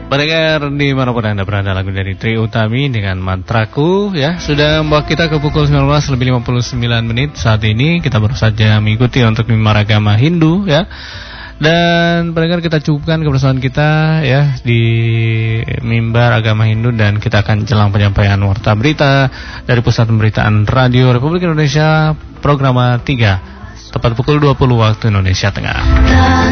Pendengar dimanapun Anda berada, lagu dari Trie Utami dengan Mantraku ya sudah membawa kita ke pukul 19:59 saat ini. Kita baru saja mengikuti untuk mimbar agama Hindu ya. Dan pendengar, kita cukupkan kebersamaan kita ya di mimbar agama Hindu, dan kita akan jelang penyampaian warta berita dari Pusat Pemberitaan Radio Republik Indonesia, program 3 tepat pukul 20 waktu Indonesia Tengah.